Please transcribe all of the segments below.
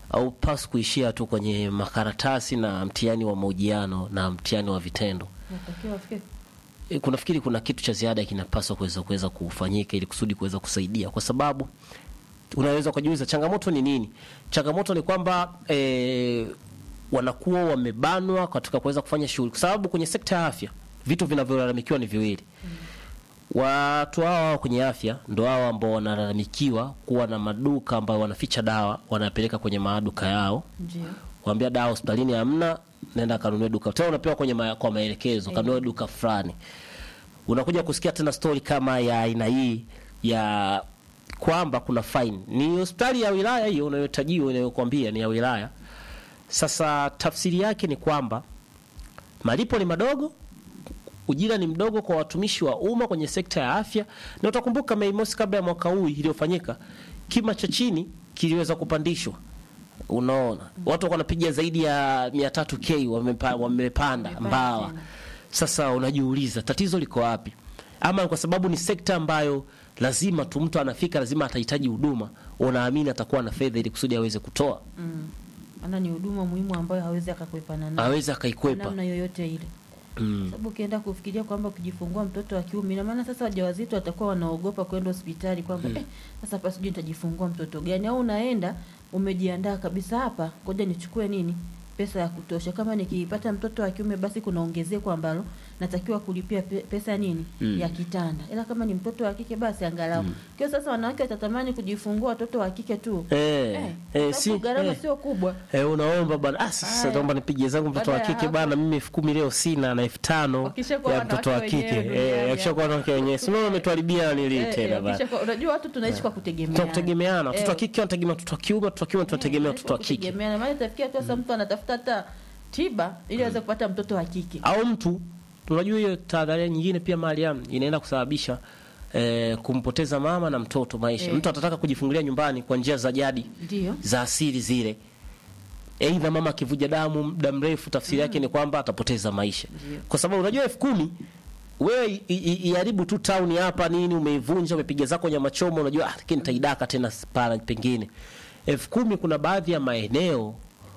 au pasi kuishia tu kwenye makaratasi na mtihani wa mahojiano na mtihani wa vitendo. Natakiwa afike. Kunafikiri kuna kitu cha ziada kinapaswa kuweza kufanyika ili kusudi kuweza kusaidia, kwa sababu unaweza kujiuliza changamoto ni nini? Changamoto ni kwamba wanakuwa wamebanwa katika kuweza kufanya shughuli, kwa sababu kwenye sekta ya afya vitu vinavyolalamikiwa ni viwili. Watu hao kwenye afya ndio hao ambao wanalalamikiwa kuwa na maduka ambayo wanaficha dawa, wanapeleka kwenye maduka yao. Ndio. Waambia dawa hospitalini hamna, nenda kanunue duka. Tena unapewa kwenye kwa maelekezo, kanunue duka fulani. Unakuja kusikia tena story kama ya aina hii ya kwamba kuna fine. Ni hospitali ya wilaya hiyo unayotajiwa, inayokuambia ni ya wilaya. Sasa tafsiri yake ni kwamba malipo ni madogo, ujira ni mdogo kwa watumishi wa umma kwenye sekta ya afya. Na utakumbuka Mei Mosi kabla ya mwaka huu iliyofanyika, kima cha chini kiliweza kupandishwa. Unaona, watu wanapiga zaidi ya 300k wamepanda mbawa. Sasa unajiuliza tatizo liko wapi? Ama kwa sababu ni sekta ambayo lazima tu mtu anafika, lazima atahitaji huduma, unaamini atakuwa na fedha ili kusudi aweze kutoa. Ana ni huduma muhimu ambayo hawezi akakwepana nayo. Hawezi akaikwepa namna yoyote ile. Sababu ukienda kufikiria kwamba kujifungua mtoto wa kiume, ina maana sasa wajawazito watakuwa wanaogopa kwenda hospitali kwamba sasa hapa sijui nitajifungua mtoto gani, au unaenda umejiandaa kabisa, hapa ngoja nichukue nini pesa ya kutosha, kama nikipata mtoto wa kiume basi kuna ongezeko ambalo natakiwa kulipia pesa nini ya kitanda, ila kama ni mtoto wa kike basi angalau. Kwa sasa wanawake watatamani kujifungua watoto wa kike tu. Si gharama sio kubwa. Unaomba bwana, sasa naomba nipige zangu mtoto wa kike bwana, mimi 10,000 leo sina na 5,000 ya mtoto wa kike. Akishakuwa wanawake wenyewe sio umetuharibia nili tena bwana. Unajua watu tunaishi kwa kutegemeana. Kutegemeana. Mtoto wa kike anategemea mtoto wa kiume, mtoto wa kiume tunategemea mtoto wa kike. Kutegemeana maana itafikia tu sasa mtu anatafuta hata tiba ili aweze kupata mtoto wa kike. Au mtu tunajua hiyo tahadhari nyingine pia Mariam inaenda kusababisha kumpoteza mama na mtoto maisha. Mtu atataka kujifungulia nyumbani kwa njia za jadi, za asili zile. Aidha mama akivuja damu muda mrefu, tafsiri yake ni kwamba atapoteza maisha. Kwa sababu unajua 10,000 wewe iharibu tu town hapa nini, umeivunja, umepiga zako nyama choma, unajua lakini nitaidaka tena pala pengine. 10,000 kuna baadhi ya maeneo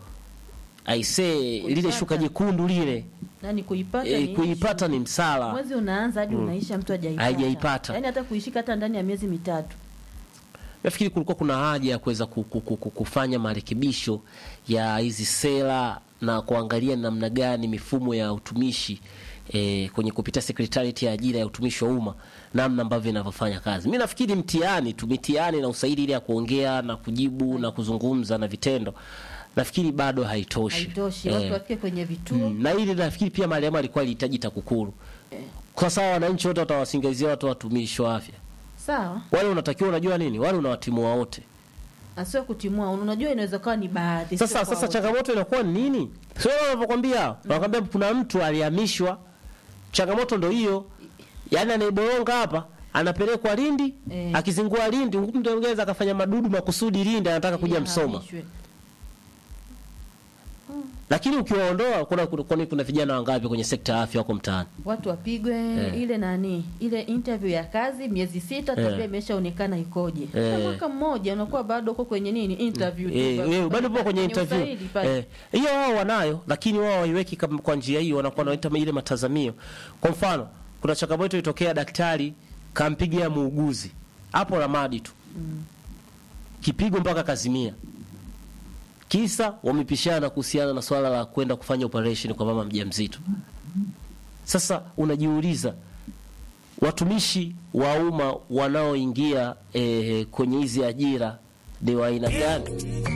lile shuka jekundu lile, nani kuipata ni msala. Mwezi unaanza hadi unaisha mtu hajaipata. Yaani hata kuishika hata ndani ya miezi 3. Nafikiri kulikuwa kuna haja ya kuweza kufanya marekebisho ya hizi sera na kuangalia namna gani mifumo ya utumishi kwenye kupitia Secretariat ya ajira ya utumishi wa umma, namna ambavyo inavyofanya kazi. Mimi nafikiri mtihani na usaidi ile ya kuongea na kujibu na kuzungumza na vitendo, nafikiri bado haitoshi. Watu wake kwenye vituo. Na ile nafikiri pia Mariam alikuwa alihitaji TAKUKURU. Kwa sababu wananchi wote watawasingizia watu watumishi wa afya. Sawa. Wale unatakiwa unajua nini? Wale unawatimua wote. Asio kutimua, unajua inaweza kuwa ni baadhi. Sasa changamoto inakuwa ni nini? Sio wanapokuambia, wanakuambia kuna mtu alihamishwa. Changamoto ndio hiyo. Yaani anaiboronga hapa, anapelekwa Lindi, akizingua Lindi, mtu ongeza akafanya madudu makusudi Lindi, anataka kuja Msoma. Lakini ukiwaondoa kuna vijana wangapi kwenye sekta ya afya wako mtaani? Watu wapigwe ile interview ya kazi miezi 6 tabia imeshaonekana ikoje. Mwaka mmoja unakuwa bado uko kwenye interview tu. Bado uko kwenye interview. Hiyo wao wanayo, lakini wao haiweki kwa njia hiyo, wanakuwa wanaita ile matazamio. Kwa mfano, kuna changamoto ilitokea, daktari kampigia muuguzi hapo Ramadi tu. Kipigo mpaka kazimia. Kisa wamepishana kuhusiana na swala la kwenda kufanya operation kwa mama mjamzito. Sasa unajiuliza watumishi wa umma wanaoingia kwenye hizi ajira ni wa aina gani?